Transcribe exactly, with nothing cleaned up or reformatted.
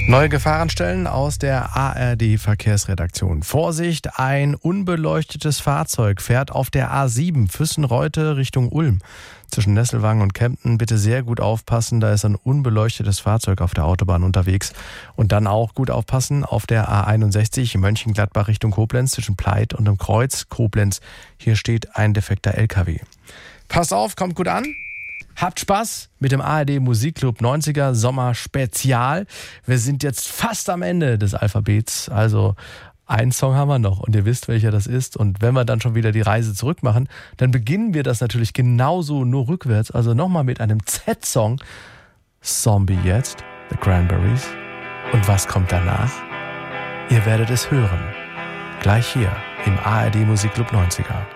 Neue Gefahrenstellen aus der A R D-Verkehrsredaktion. Vorsicht, ein unbeleuchtetes Fahrzeug fährt auf der A sieben Füssen-Reute Richtung Ulm. Zwischen Nesselwangen und Kempten bitte sehr gut aufpassen, da ist ein unbeleuchtetes Fahrzeug auf der Autobahn unterwegs. Und dann auch gut aufpassen auf der A einundsechzig Mönchengladbach Richtung Koblenz zwischen Pleit und dem Kreuz Koblenz. Hier steht ein defekter L K W. Passt auf, kommt gut an. Habt Spaß mit dem A R D Musikclub neunziger Sommer Spezial. Wir sind jetzt fast am Ende des Alphabets, also einen Song haben wir noch und ihr wisst, welcher das ist. Und wenn wir dann schon wieder die Reise zurück machen, dann beginnen wir das natürlich genauso, nur rückwärts. Also nochmal mit einem Z-Song. Zombie jetzt, The Cranberries. Und was kommt danach? Ihr werdet es hören. Gleich hier im A R D Musikclub neunziger.